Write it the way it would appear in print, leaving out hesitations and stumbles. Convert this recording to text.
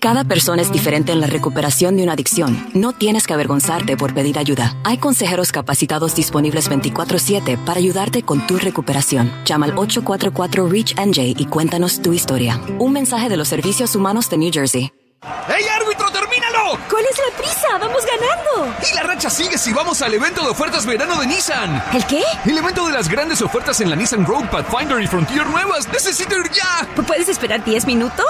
Cada persona es diferente en la recuperación de una adicción. No tienes que avergonzarte por pedir ayuda. Hay consejeros capacitados disponibles 24/7 para ayudarte con tu recuperación. Llama al 844-REACH-NJ y cuéntanos tu historia. Un mensaje de los Servicios Humanos de New Jersey. ¡Hey, árbitro, termínalo! ¿Cuál es la prisa? ¡Vamos ganando! Y la racha sigue si vamos al evento de ofertas verano de Nissan. ¿El qué? El evento de las grandes ofertas en la Nissan Rogue, Pathfinder y Frontier nuevas. ¡Necesito ir ya! ¿Puedes esperar 10 minutos?